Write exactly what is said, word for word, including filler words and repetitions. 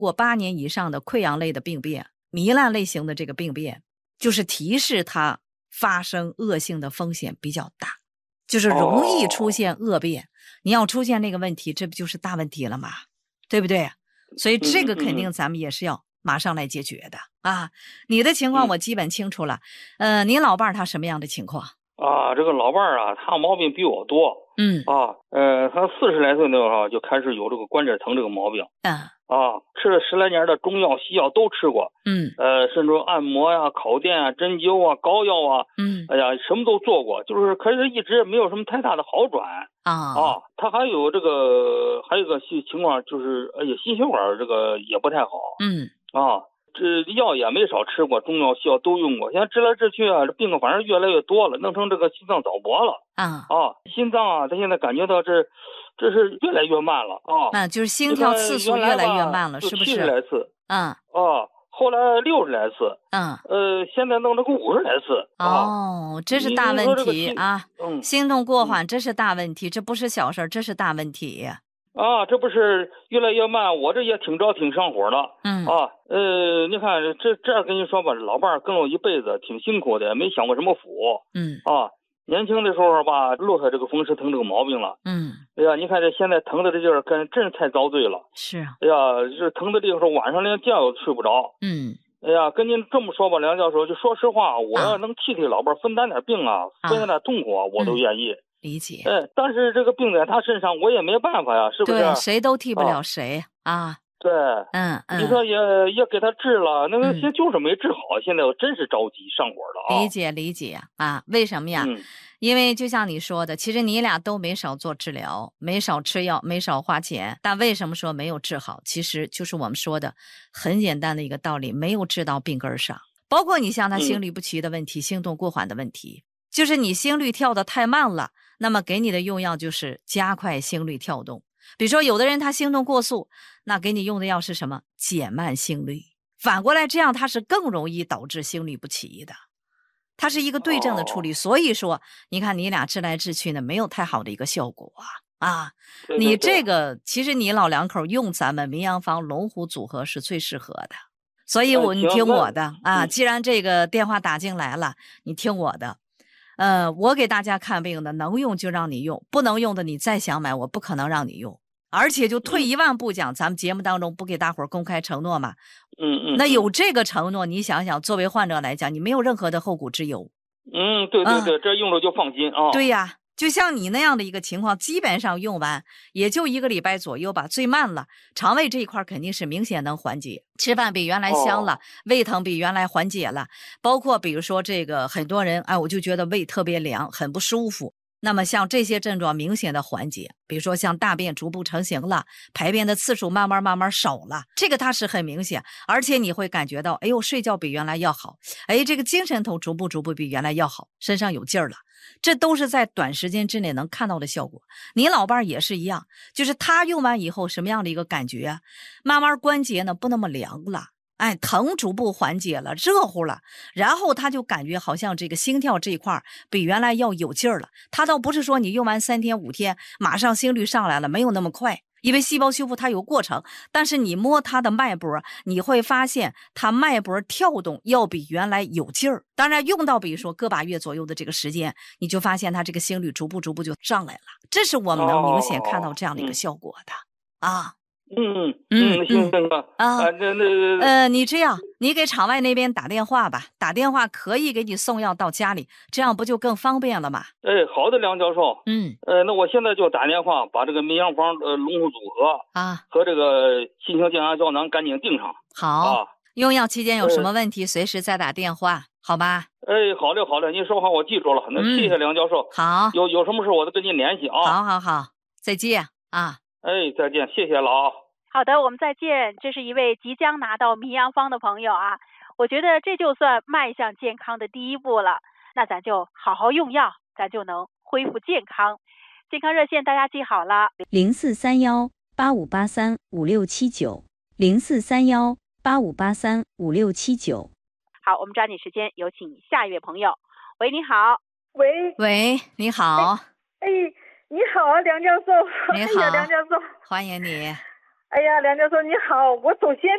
过八年以上的溃疡类的病变、糜烂类型的这个病变，就是提示它发生恶性的风险比较大，就是容易出现恶变。哦、你要出现那个问题，这不就是大问题了吗？对不对？所以这个肯定咱们也是要马上来解决的、嗯、啊。你的情况我基本清楚了，嗯、呃，您老伴儿他什么样的情况？ 啊，这个老伴儿啊，他毛病比我多。 嗯啊，呃，他四十来岁那会儿就开始有这个关节疼这个毛病。 嗯啊，吃了十来年的中药西药都吃过。 嗯呃，甚至按摩呀、烤电啊、针灸啊、膏药啊， 嗯， 哎呀，什么都做过，就是可是一直没有什么太大的好转。 啊啊，他还有这个还有一个情况就是，哎呀，心血管这个也不太好。 嗯啊。这药也没少吃过，中药西药都用过，现在治来治去啊，这病反正越来越多了，弄成这个心脏早搏了啊啊！心脏啊，他现在感觉到这这是越来越慢了啊！ 那、啊、就是心跳次数越来越慢了，是不是？ 七十来次， 嗯啊，后来六十来次， 嗯， 呃，现在弄了个五十来次。 哦， 啊、 这是大问题啊！ 嗯， 心动过缓，这是大问题，这不是小事，这是大问题。 啊，这不是越来越慢，我这也挺着挺上火的。 嗯啊，呃，你看这这样跟你说吧，老伴儿跟了我一辈子，挺辛苦的，没享过什么福。 嗯啊，年轻的时候吧，落下这个风湿疼这个毛病了。 嗯， 哎呀，你看这现在疼的这劲儿，跟真是太遭罪了。 是啊。 哎呀，这疼的这个时候，晚上连觉都睡不着。 嗯。 哎呀，跟您这么说吧，梁教授，就说实话，我要能替替老伴儿分担点病啊，分担点痛苦啊，我都愿意。 嗯理解， 哎，但是这个病在他身上，我也没办法呀，是不是？ 对，谁都替不了谁 啊, 啊。 对， 嗯嗯， 你说也也给他治了，那个些就是没治好，嗯、现在我真是着急上火了啊！ 理解理解啊，为什么呀？ 嗯、 因为就像你说的，其实你俩都没少做治疗，没少吃药，没少花钱，但为什么说没有治好？其实就是我们说的很简单的一个道理，没有治到病根上。包括你像他心律不齐的问题、嗯、心动过缓的问题，就是你心率跳得太慢了。那么给你的用药就是加快心率跳动，比如说有的人他心动过速，那给你用的药是什么？减慢心率。反过来这样它是更容易导致心律不齐的，它是一个对症的处理。哦、所以说你看你俩治来治去呢，没有太好的一个效果啊啊！ 对对对， 你这个其实你老两口用咱们民阳方龙虎组合是最适合的。所以我、呃、你听我的啊，既然这个电话打进来了，你听我的。呃，我给大家看病的，能用就让你用，不能用的你再想买，我不可能让你用。而且就退一万步讲，咱们节目当中不给大伙儿公开承诺嘛？ 嗯嗯。 那有这个承诺，你想想，作为患者来讲，你没有任何的后顾之忧。 嗯，对对对，嗯、这用着就放心啊。 对呀。就像你那样的一个情况，基本上用完也就一个礼拜左右吧，最慢了。肠胃这一块肯定是明显能缓解，吃饭比原来香了，哦、胃疼比原来缓解了。包括比如说这个很多人，哎，我就觉得胃特别凉，很不舒服。那么像这些症状明显的缓解，比如说像大便逐步成型了，排便的次数慢慢慢慢少了，这个它是很明显，而且你会感觉到，哎呦，睡觉比原来要好，哎，这个精神头逐步逐步比原来要好，身上有劲儿了。这都是在短时间之内能看到的效果。你老伴儿也是一样，就是他用完以后什么样的一个感觉啊？慢慢关节呢不那么凉了，哎，疼逐步缓解了，热乎了，然后他就感觉好像这个心跳这一块比原来要有劲儿了。他倒不是说你用完三天五天马上心率上来了，没有那么快。因为细胞修复它有过程，但是你摸它的脉搏，你会发现它脉搏跳动要比原来有劲儿。当然用到比如说个把月左右的这个时间，你就发现它这个心率逐步逐步就上来了，这是我们能明显看到这样的一个效果的、哦、啊。 嗯嗯，行行吧啊， 那那呃，你这样，你给场外那边打电话吧，打电话可以给你送药到家里，这样不就更方便了吗？ 哎，好的，梁教授。 嗯， 呃，那我现在就打电话把这个民阳方呃龙虎组合啊和这个心情健康胶囊赶紧订上。 好， 啊， 用药期间有什么问题，呃、随时再打电话，好吧？ 哎，好嘞，好嘞，您说话我记住了，那谢谢梁教授。 嗯、好， 有有什么事我都跟您联系啊。 好好好，再见啊。 哎，再见，谢谢了啊。 好的，我们再见。这是一位即将拿到民阳方的朋友啊，我觉得这就算迈向健康的第一步了。那咱就好好用药，咱就能恢复健康。健康热线大家记好了， 零四三幺八五八三五六七九，零四三幺八五八三五六七九。 好，我们抓紧时间，有请下一位朋友。喂，你好。 喂喂，你好。 哎，哎你好，梁教授。 你好， 哎呀，梁教授， 欢迎你。 哎呀，梁教授你好，我首先